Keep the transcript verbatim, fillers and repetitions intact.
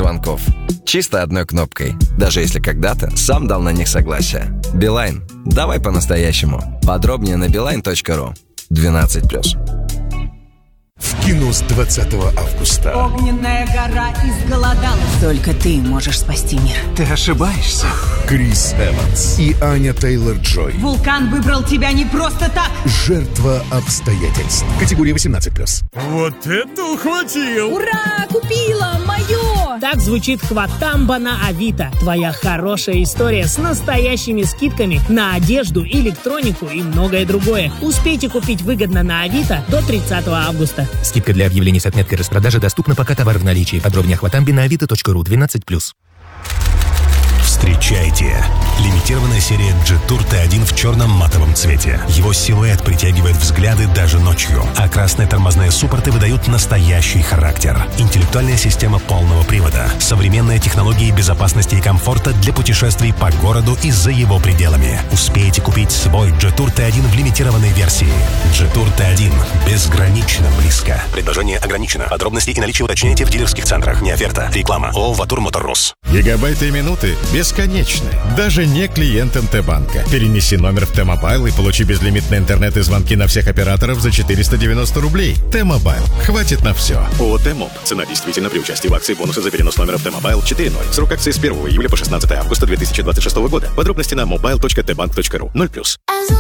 звонков. Чисто одной кнопкой, даже если когда-то сам дал на них согласие. Билайн. Давай по-настоящему. Подробнее на билайн точка ру. двенадцать плюс. В кино с двадцатого августа. Огненная гора изголодалась. Только ты можешь спасти мир. Ты ошибаешься. Крис Эванс и Аня Тейлор-Джой. Вулкан выбрал тебя не просто так. Жертва обстоятельств. Категория восемнадцать плюс. Вот это ухватил! Ура! Купила! Мое! Так звучит «Хватамба» на Авито. Твоя хорошая история с настоящими скидками на одежду, электронику и многое другое. Успейте купить выгодно на Авито до тридцатого августа. Скидка для объявлений с отметкой распродажи доступна, пока товар в наличии. Подробнее о «Хватамбе» на авито точка ру. двенадцать плюс. Встречайте! Лимитированная серия Jetour ти один в черном матовом цвете. Его силуэт притягивает взгляды даже ночью, а красные тормозные суппорты выдают настоящий характер. Интеллектуальная система полного привода, современные технологии безопасности и комфорта для путешествий по городу и за его пределами. Успейте купить свой Jetour ти один в лимитированной версии. Jetour ти один. Безгранично близко. Предложение ограничено. Подробности и наличие уточняйте в дилерских центрах. Не оферта. Реклама. ООО «Ватур Моторрус». Гигабайты и минуты бесконечны. Даже не клиентам Т-банка. Перенеси номер в Т-мобайл и получи безлимитный интернет и звонки на всех операторов за четыреста девяносто рублей. Т-мобайл. Хватит на все. ООО «Т-моб». Цена действительно при участии в акции бонусы за перенос номера в Т-мобайл четыре ноль. Срок акции с первого июля по шестнадцатое августа две тысячи двадцать шестого года. Подробности на мобайл точка тэ банк точка ру. ноль плюс.